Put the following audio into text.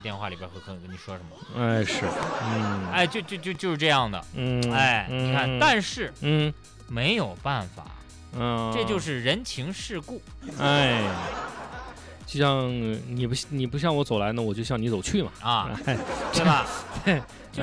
电话里边会跟你说什么？ 哎，是， 哎，就是这样的，哎，你看，但是没有办法，这就是人情世故， 哎，就像你不向我走来呢，我就向你走去嘛， 对吧？就